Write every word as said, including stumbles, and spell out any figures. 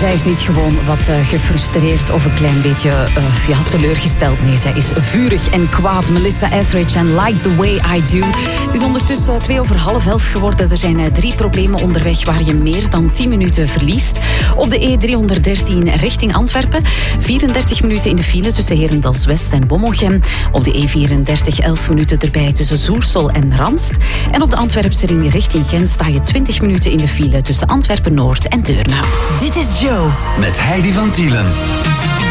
zij is niet gewoon wat uh, gefrustreerd of een klein beetje uh, ja, teleurgesteld. Nee, zij is vurig en kwaad. Melissa Etheridge en Like the Way I Do. Het is ondertussen twee over half elf geworden. Er zijn uh, drie problemen onderweg waar je meer dan tien minuten verliest. Op de E driehonderddertien richting Antwerpen. vierendertig minuten in de file tussen Herendals-West en Bommelgem. Op de E vierendertig elf minuten erbij tussen Zoersel en Ranst. En op de Antwerpse ring richting Gent sta je twintig minuten in de file tussen Antwerpen-Noord en Deurne. Dit is Joe. Met Heidi van Tielen.